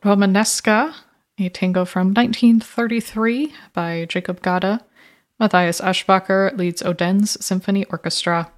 Romanesca, a tango from 1933 by Jacob Gada. Matthias Aschbacher leads Odense Symphony Orchestra.